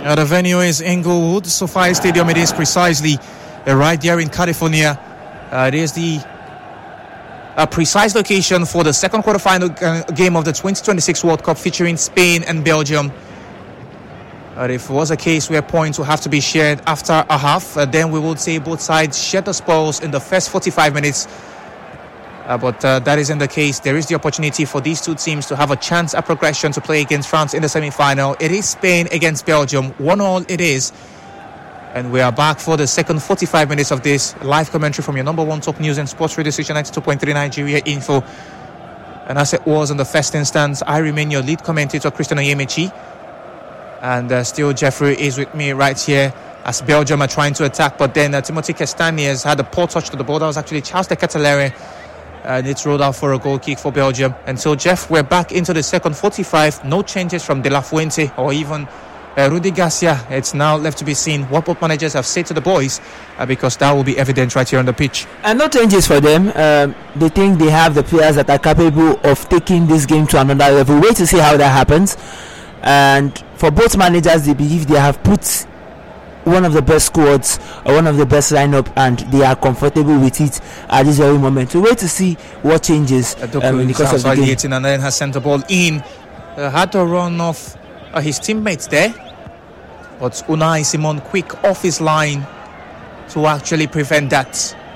The venue is Inglewood SoFi Stadium. It is precisely right there in California. It is the precise location for the second quarterfinal game of the 2026 World Cup featuring Spain and Belgium. If it was a case where points will have to be shared after a half, then we would say both sides shared the spoils in the first 45 minutes. But that isn't the case. There is the opportunity for these two teams to have a chance at progression to play against France in the semi-final. It is Spain against Belgium. 1-1 it is. And we are back for the second 45 minutes of this live commentary from your number one top news and sports radio station, 92.3 Nigeria Info. And as it was in the first instance, I remain your lead commentator, Christian Oyemichi. And still Jeffrey is with me right here as Belgium are trying to attack. But then Timothy Castagne has had a poor touch to the ball. That was actually Charles de Ketelaere. And it's rolled out for a goal kick for Belgium. And so, Jeff, we're back into the second 45. No changes from De La Fuente or even Rudy Garcia. It's now left to be seen what both managers have said to the boys, because that will be evident right here on the pitch. And no changes for them. They think they have the players that are capable of taking this game to another level. Wait to see how that happens. And for both managers, they believe they have put one of the best squads or one of the best lineup, and they are comfortable with it at this very moment. So wait to see what changes because of the game. 18 and then has sent the ball in. Had to run off his teammates there, but Unai Simon quick off his line to actually prevent that.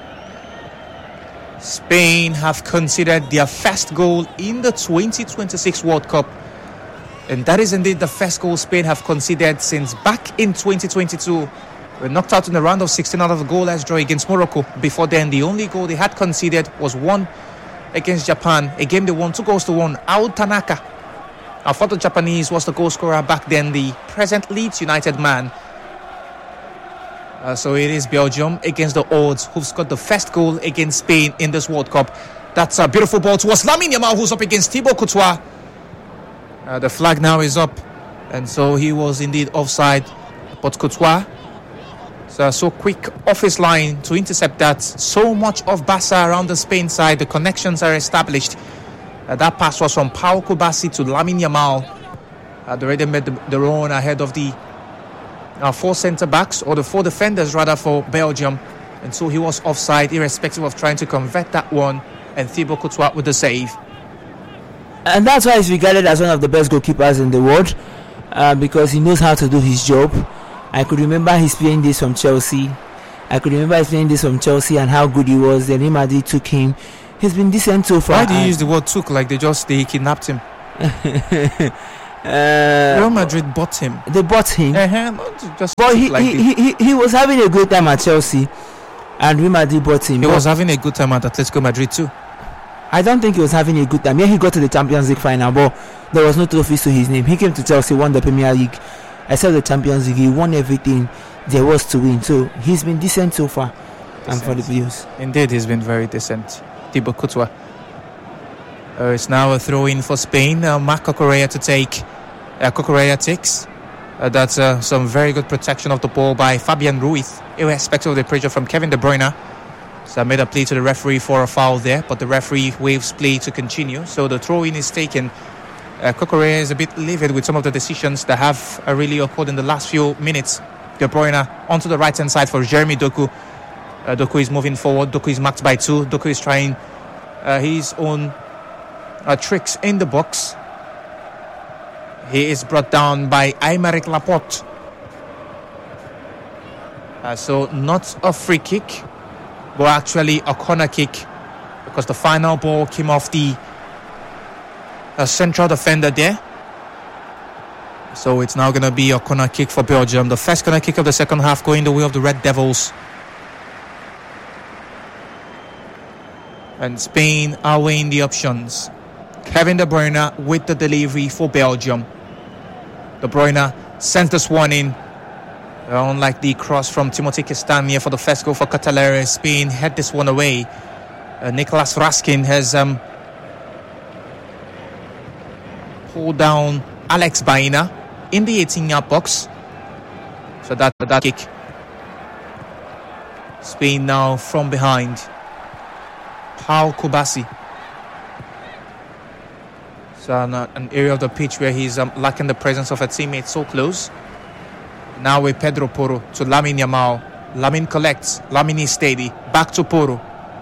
Spain have conceded their first goal in the 2026 World Cup. And that is indeed the first goal Spain have conceded since back in 2022. We're knocked out in the round of 16 out of a goalless draw against Morocco. Before then, the only goal they had conceded was one against Japan, a game they won 2-1. Ao Tanaka, our former Japanese, was the goal scorer back then, the present Leeds United man. So it is Belgium against the odds who've scored the first goal against Spain in this World Cup. That's a beautiful ball towards Lamine Yamal, who's up against Thibaut Courtois. The flag now is up, and so he was indeed offside. But Courtois, so quick off his line to intercept that. So much of Barca around the Spain side, the connections are established. That pass was from Pau Kubasi to Lamine Yamal. They already made the run ahead of the four centre-backs, or the four defenders rather, for Belgium. And so he was offside, irrespective of trying to convert that one. And Thibaut Courtois with the save. And that's why he's regarded as one of the best goalkeepers in the world, because he knows how to do his job. I could remember he's playing this from Chelsea. And how good he was. Then Real Madrid took him. He's been decent so far. Why do you use the word took? Like they kidnapped him? Real Madrid bought him. They bought him. But he was having a good time at Chelsea, and Real Madrid bought him. He was having a good time at Atletico Madrid too. I don't think he was having a good time. Yeah, he got to the Champions League final, but there was no trophies to his name. He came to Chelsea, won the Premier League. Except the Champions League, he won everything there was to win. So he's been decent so far. And for the Blues. Indeed, he's been very decent. Thibaut Courtois. It's now a throw-in for Spain. Marc Cucurella to take. Cucurella takes. That's some very good protection of the ball by Fabian Ruiz, irrespective of the pressure from Kevin De Bruyne. So I made a plea to the referee for a foul there, but the referee waves play to continue. So the throw-in is taken. Cucurella is a bit livid with some of the decisions that have really occurred in the last few minutes. De Bruyne onto the right-hand side for Jeremy Doku. Doku is moving forward. Doku is marked by two. Doku is trying his own tricks in the box. He is brought down by Aymeric Laporte. So not a free kick, but actually a corner kick, because the final ball came off the central defender there. So it's now going to be a corner kick for Belgium. The first corner kick of the second half going the way of the Red Devils. And Spain are weighing the options. Kevin De Bruyne with the delivery for Belgium. De Bruyne sends this one in. Unlike the cross from Timothy Castagne for the first goal for Ketelaere, Spain head this one away. Nicolas Raskin has pulled down Alex Baena in the 18-yard box. So that kick. Spain now from behind. Pau Kubasi. So an area of the pitch where he's lacking the presence of a teammate so close. Now with Pedro Porro to Lamine Yamal. Lamine collects. Lamine is steady. Back to Porro.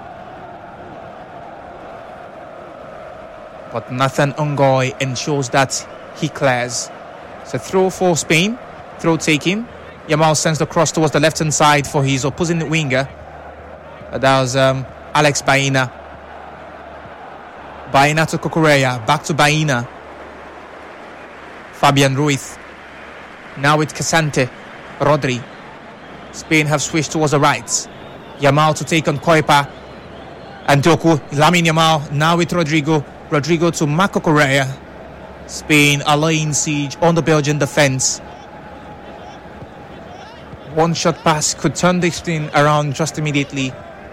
But Nathan Ngoy ensures that he clears. It's a throw for Spain. Throw taken. Yamal sends the cross towards the left-hand side for his opposing winger. That was Alex Baena. Baena to Cucurella. Back to Baena. Fabian Ruiz. Now with Casante. Rodri. Spain have switched towards the right. Yamal to take on Koipa. And Doku. Lamine Yamal. Now with Rodrigo. Rodrigo to Marco Correa. Spain are laying siege on the Belgian defence. One shot pass could turn this thing around just immediately.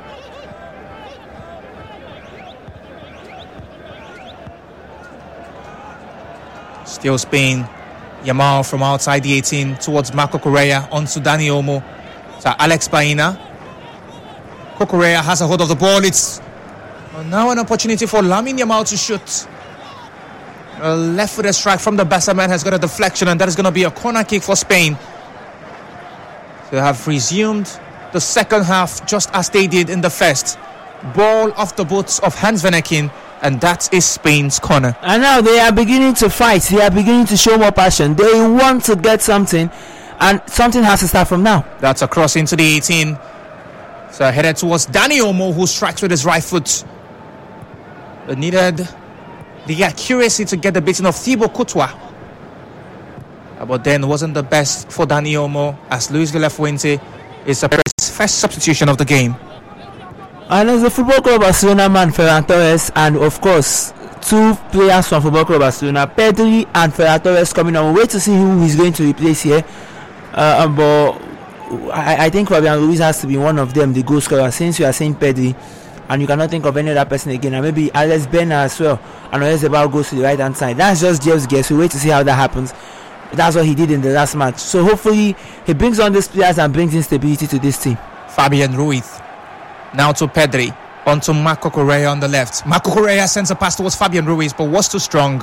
Still Spain. Yamal from outside the 18 towards Marco Correa onto Dani Olmo. To Alex Baena. Correa has a hold of the ball. It's now an opportunity for Lamine Yamal to shoot. A left-footed strike from the Barca man has got a deflection, and that is going to be a corner kick for Spain. They have resumed the second half just as they did in the first. Ball off the boots of Hans Vanaken, and that is Spain's corner. And now they are beginning to fight. They are beginning to show more passion. They want to get something, and something has to start from now. That's a cross into the 18. So headed towards Dani Olmo, who strikes with his right foot. They needed the accuracy to get the beating of Thibaut Courtois. But then wasn't the best for Dani Olmo, as Luis de la Fuente is the first substitution of the game. And as the Football Club Barcelona man, Ferran Torres, and of course, two players from Football Club Barcelona, Pedri and Ferran Torres, coming on. We'll wait to see who he's going to replace here. But I think Fabian Ruiz has to be one of them, the goal scorer, since you are saying Pedri, and you cannot think of any other person again. And maybe Alex Baena as well. And Oyarzabal goes to the right hand side. That's just Jeff's guess. We'll wait to see how that happens. That's what he did in the last match. So hopefully he brings on these players and brings in stability to this team. Fabian Ruiz. Now to Pedri. On to Marco Correa on the left. Marco Correa sends a pass towards Fabian Ruiz, but was too strong.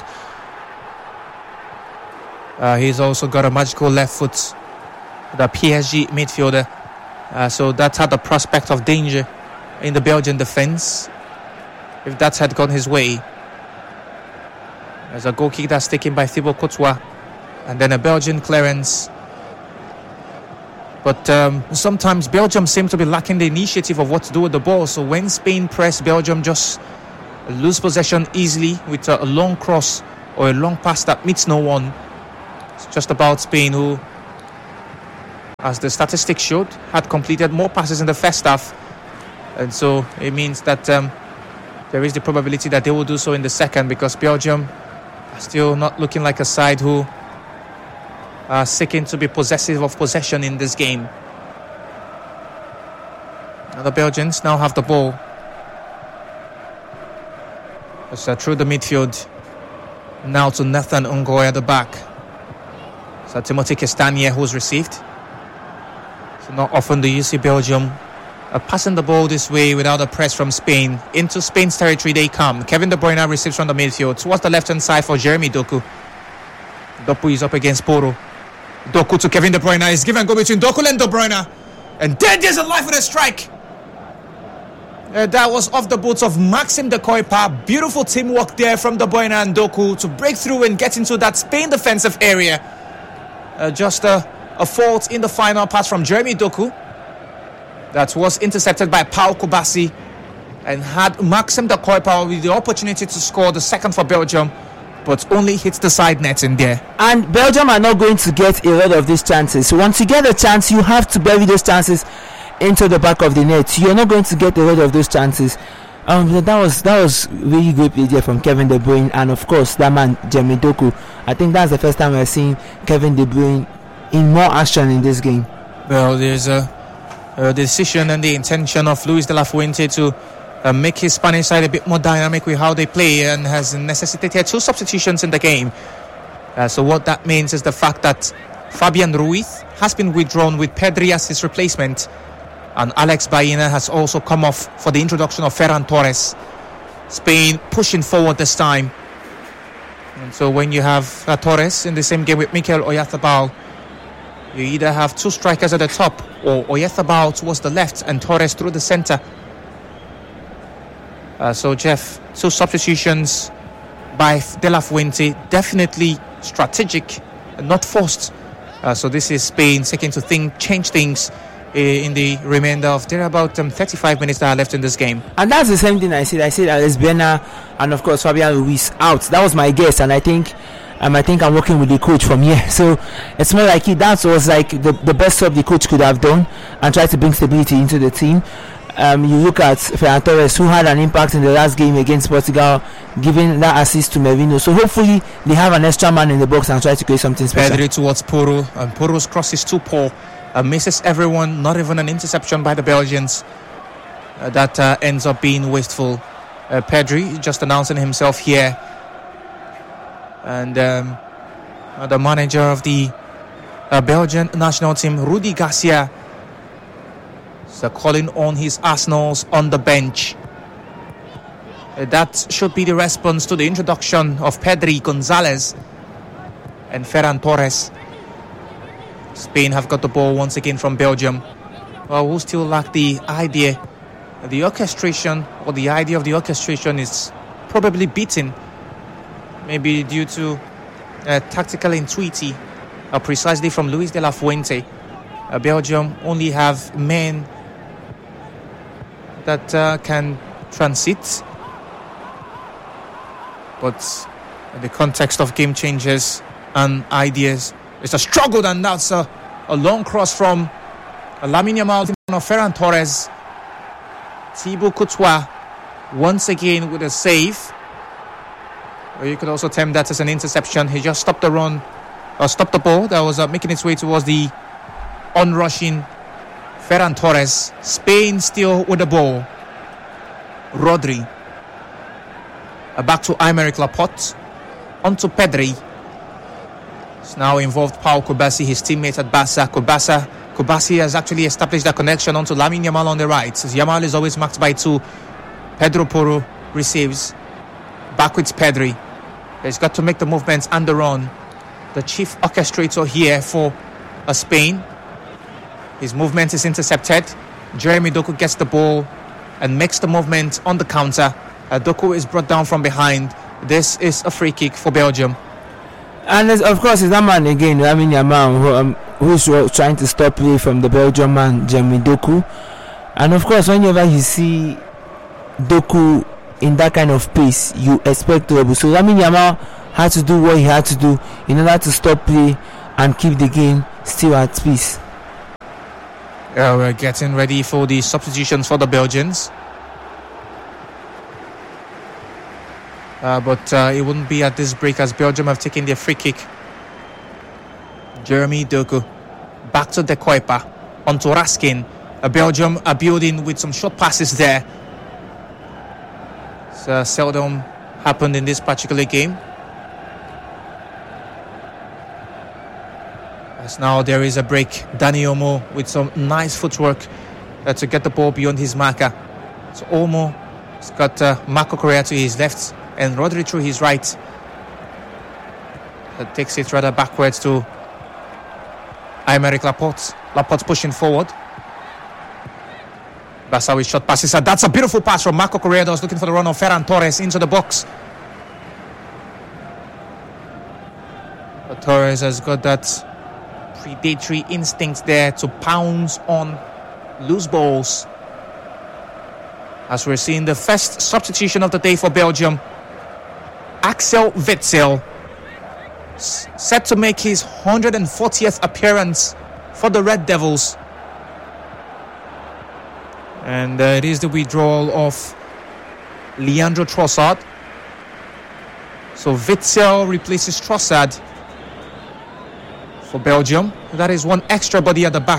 He's also got a magical left foot. The PSG midfielder. So that had the prospect of danger in the Belgian defence if that had gone his way. There's a goal kick that's taken by Thibaut Courtois, and then a Belgian clearance. But sometimes Belgium seem to be lacking the initiative of what to do with the ball. So when Spain press, Belgium just lose possession easily with a long cross or a long pass that meets no one. It's just about Spain, who, as the statistics showed, had completed more passes in the first half. And so it means that there is the probability that they will do so in the second, because Belgium are still not looking like a side who are seeking to be possessive of possession in this game. Now the Belgians now have the ball. It's through the midfield. Now to Nathan Ngoy at the back. So Timothy Castagne, who's received. So not often do you see Belgium passing the ball this way without a press from Spain. Into Spain's territory they come. Kevin De Bruyne receives from the midfield towards the left-hand side for Jeremy Doku. Doku is up against Porro. Doku to Kevin De Bruyne. Is give and go between Doku and De Bruyne. And then there's a life with a strike. That was off the boots of Maxime de Koipa. Beautiful teamwork there from De Bruyne and Doku to break through and get into that Spain defensive area. Just a fault in the final pass from Jeremy Doku. That was intercepted by Pau Kubasi, and had Maxime de Koipa with the opportunity to score the second for Belgium, but only hits the side net in there. And Belgium are not going to get a lot of these chances. So once you get a chance, you have to bury those chances into the back of the net. You're not going to get a lot of those chances. That was really great play there from Kevin De Bruyne, and of course that man Jeremy Doku. I think that's the first time we're seeing Kevin De Bruyne in more action in this game. Well, there's a decision and the intention of Luis de la Fuente to make his Spanish side a bit more dynamic with how they play, and has necessitated two substitutions in the game. So what that means is the fact that Fabian Ruiz has been withdrawn with Pedri as his replacement, and Alex Baena has also come off for the introduction of Ferran Torres. Spain pushing forward this time. And so when you have Torres in the same game with Mikel Oyarzabal, You either have two strikers at the top, or Oyethabal towards the left and Torres through the center. So Jeff, two substitutions by De La Fuente, definitely strategic, not forced. So this is Spain seeking to change things in the remainder of there are about 35 minutes that are left in this game. And that's the same thing I said. I said Alex Bena and of course Fabian Ruiz out. That was my guess, and I think I'm working with the coach from here. So it's more like that was like the best job the coach could have done and try to bring stability into the team. You look at Ferran Torres, who had an impact in the last game against Portugal, giving that assist to Merino. So hopefully they have an extra man in the box and try to create something special. Pedri towards Porro, and Porro's cross is too poor. Misses everyone, not even an interception by the Belgians. That ends up being wasteful. Pedri just announcing himself here. And the manager of the Belgian national team, Rudi Garcia, is calling on his Arsenals on the bench. That should be the response to the introduction of Pedri, Gonzalez and Ferran Torres. Spain have got the ball once again from Belgium. Well, we'll still lack the idea. The orchestration, or the idea of the orchestration, is probably beaten. Maybe due to tactical intuition, precisely from Luis de la Fuente. Belgium only have men that can transit. But in the context of game changes and ideas, it's a struggle, and that's a long cross from Lamine Yamal of Ferran Torres. Thibaut Courtois once again with a save. Or you could also term that as an interception. He just stopped the run, or stopped the ball that was making its way towards the onrushing Ferran Torres. Spain still with the ball. Rodri. Back to Aymeric Laporte. Onto Pedri. It's now involved Pau Kubasi, his teammate at Barca. Kubasi has actually established that connection onto Lamine Yamal on the right. So Yamal is always marked by two. Pedro Porro receives. Back with Pedri. He's got to make the movements and the run. The chief orchestrator here for Spain. His movement is intercepted. Jeremy Doku gets the ball and makes the movement on the counter. Doku is brought down from behind. This is a free kick for Belgium. And of course, it's that man again, Lamine Yamal, who's trying to stop play from the Belgian man, Jeremy Doku. And of course, whenever you see Doku in that kind of pace, you expect trouble. So Lamine Yamal had to do what he had to do in order to stop play and keep the game still at peace. We're getting ready for the substitutions for the Belgians. But it wouldn't be at this break as Belgium have taken their free kick. Jeremy Doku. Back to De Kuyper. Onto Raskin. Belgium are building with some short passes there. It's seldom happened in this particular game. As now there is a break. Dani Olmo with some nice footwork to get the ball beyond his marker. So Olmo has got Marco Correa to his left and Rodri through his right. That takes it rather backwards to Aymeric Laporte. Laporte pushing forward. Barca with short passes. That's a beautiful pass from Marco Correa that was looking for the run of Ferran Torres into the box. But Torres has got that predatory instinct there to pounce on loose balls. As we're seeing the first substitution of the day for Belgium, Axel Witsel, set to make his 140th appearance for the Red Devils. And it is the withdrawal of Leandro Trossard. So Witsel replaces Trossard for Belgium. That is one extra body at the back